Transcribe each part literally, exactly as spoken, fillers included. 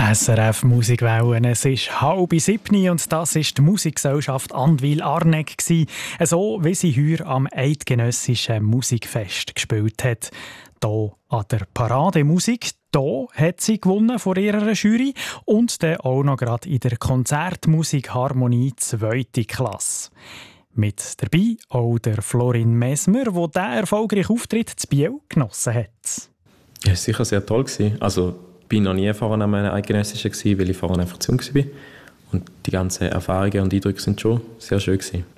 S R F Musikwellen, es ist halb sieben und das war die Musikgesellschaft Andwil-Arnegg, so wie sie heuer am Eidgenössischen Musikfest gespielt hat. Hier an der Parademusik. Hier hat sie gewonnen vor ihrer Jury und dann auch noch gerade in der Konzertmusik Harmonie zweite Klasse. Mit dabei auch der Florin Mesmer, der diesen erfolgreichen Auftritt zu Biel genossen hat. Ja, es war sicher sehr toll. Also, ich war noch nie vorher an einem Eidgenössischen, weil ich vorher einfach zu jung war. Und die ganzen Erfahrungen und Eindrücke waren schon sehr schön.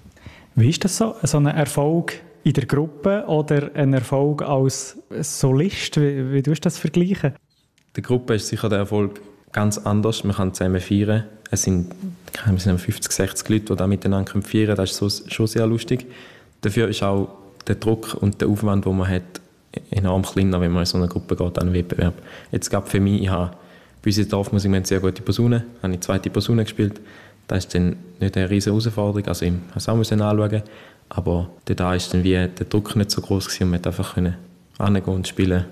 Wie ist das so, so ein Erfolg in der Gruppe oder ein Erfolg als Solist? Wie, wie tust du das vergleichen? In der Gruppe ist sicher der Erfolg ganz anders. Man kann zusammen feiern. Es sind, es sind fünfzig, sechzig Leute, die da miteinander feiern können. Das ist so, schon sehr lustig. Dafür ist auch der Druck und der Aufwand, den man hat, enorm kleiner, wenn man in so einer Gruppe geht, an einen Wettbewerb. Jetzt gab für mich, ich habe bei uns in der Dorfmusik eine sehr gute Posaune, habe ich zweite Posaune gespielt. Das ist dann nicht eine riesige Herausforderung, also ich musste es auch anschauen, aber da war dann wie der Druck nicht so groß gewesen und man konnte einfach hingehen und spielen.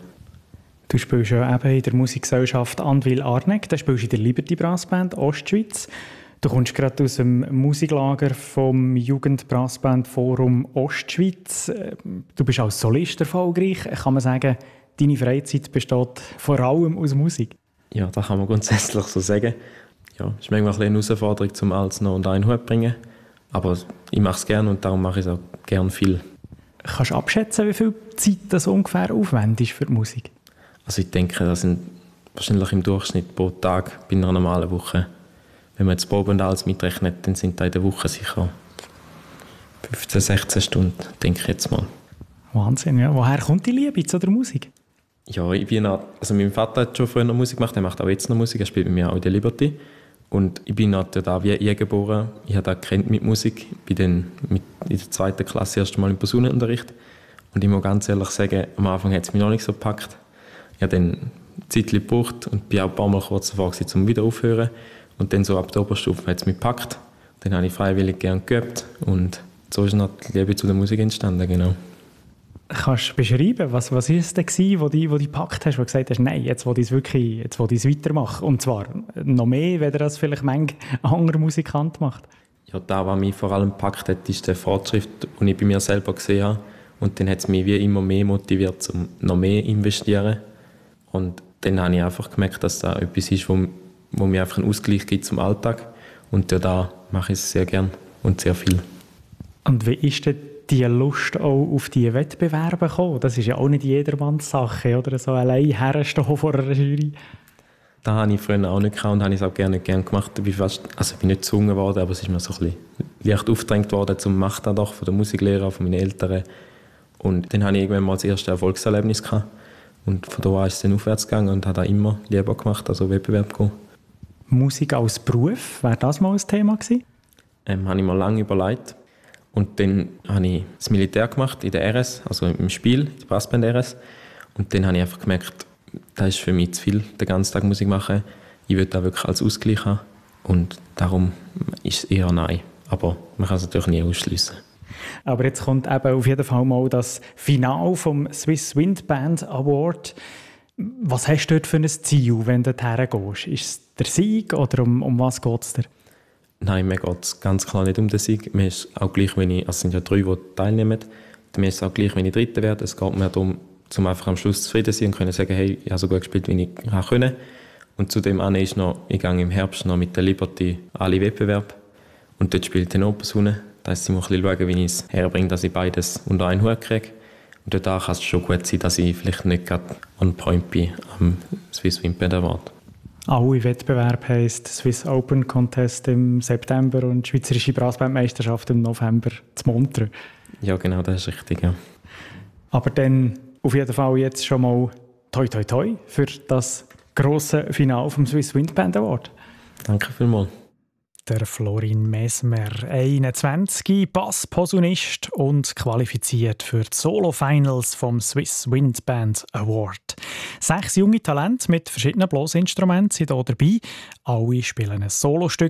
Du spielst ja eben in der Musikgesellschaft Andwil-Arnegg, da spielst du in der Liberty Brassband Ostschweiz. Du kommst gerade aus dem Musiklager vom Jugendbrassband Forum Ostschweiz. Du bist als Solist erfolgreich. Kann man sagen, deine Freizeit besteht vor allem aus Musik? Ja, das kann man grundsätzlich so sagen. Ja, es ist manchmal eine Herausforderung, um alles noch unter einen Hut zu bringen. Aber ich mache es gerne und darum mache ich es auch gerne viel. Kannst du abschätzen, wie viel Zeit das ungefähr aufwendest für die Musik? Also ich denke, das sind wahrscheinlich im Durchschnitt pro Tag bei einer normalen Woche. Wenn man jetzt Proben und alles mitrechnet, dann sind da in der Woche sicher fünfzehn, sechzehn Stunden, denke ich jetzt mal. Wahnsinn, ja. Woher kommt die Liebe zu der Musik? Ja, ich bin auch, also mein Vater hat schon früher noch Musik gemacht, er macht auch jetzt noch Musik, er spielt bei mir auch in der Liberty. Und ich bin da wie ihr geboren, ich habe da gekannt mit Musik, ich bin dann mit in der zweiten Klasse erst mal im Posaunenunterricht. Und ich muss ganz ehrlich sagen, am Anfang hat es mich noch nicht so gepackt. Ich habe dann eine Zeit gebraucht und bin auch ein paar Mal kurz davor gewesen, um wieder aufzuhören. Und dann so ab der Oberstufe hat es mich gepackt. Dann habe ich freiwillig gerne geübt und so ist noch die Liebe zu der Musik entstanden, genau. Kannst du beschreiben, was, was ist es denn gewesen, wo du dich gepackt hast, wo du gesagt hast, nein, jetzt will ich es wirklich, jetzt will ich es weitermachen. Und zwar noch mehr, wenn das vielleicht manch anderer Musikant macht. Ja, das, was mich vor allem gepackt hat, ist der Fortschritt, den ich bei mir selber gesehen habe. Und dann hat es mich wie immer mehr motiviert, um noch mehr zu investieren. Und dann habe ich einfach gemerkt, dass das etwas ist, wo wo mir einfach einen Ausgleich gibt zum Alltag. Und da mache ich es sehr gern und sehr viel. Und wie ist denn die Lust auch auf diese Wettbewerbe gekommen? Das ist ja auch nicht jedermanns Sache, oder? So allein herstehen vor einer Jury. Das habe ich früher auch nicht gehabt und habe ich es auch gerne, gerne gemacht. Ich bin, fast, also ich bin nicht gezwungen worden, aber es ist mir so ein bisschen leicht aufgedrängt worden, zum «Mach das doch» von der Musiklehrer, von meinen Eltern. Und dann hatte ich irgendwann mal das erste Erfolgserlebnis gehabt. Und von da an ist es dann aufwärts gegangen und habe das immer lieber gemacht, also Wettbewerb gehen. Musik als Beruf, wäre das mal ein Thema gewesen? Ähm, habe ich mir lange überlegt. Und dann habe ich das Militär gemacht in der R S, also im Spiel, die Brassband R S. Und dann habe ich einfach gemerkt, das ist für mich zu viel, den ganzen Tag Musik machen. Ich will das wirklich als Ausgleich haben. Und darum ist es eher nein. Aber man kann es natürlich nie ausschliessen. Aber jetzt kommt eben auf jeden Fall mal das Finale vom Swiss Wind Band Award. Was hast du dort für ein Ziel, wenn du dorthin gehst? Ist es der Sieg oder um, um was geht es dir? Nein, mir geht es ganz klar nicht um den Sieg. Mir ist auch gleich, wenn ich, also es sind ja drei, die teilnehmen, mir ist es auch gleich, wenn ich Dritter werde. Es geht mir darum, zum einfach am Schluss zufrieden zu sein und können sagen, hey, ich habe so gut gespielt, wie ich konnte. Und zudem ist noch, ich gehe im Herbst noch mit der Liberty alle Wettbewerbe und dort spielt die Posaune. Da heißt, ich muss ein bisschen schauen, wie ich es herbringe, dass ich beides unter einen Hut kriege. Und dort kann es schon gut sein, dass ich vielleicht nicht gerade on point bin am Swiss Wind Band Award. Alle Wettbewerbe heisst Swiss Open Contest im September und Schweizerische Brassbandmeisterschaft im November zu Montreux. Ja, genau, das ist richtig, ja. Aber dann auf jeden Fall jetzt schon mal toi toi toi für das grosse Finale vom Swiss Wind Band Award. Danke vielmals. Der Florin Mesmer, einundzwanzig, Bassposaunist und qualifiziert für die Solo-Finals vom Swiss Wind Band Award. Sechs junge Talente mit verschiedenen Blasinstrumenten sind hier dabei. Alle spielen ein Solostück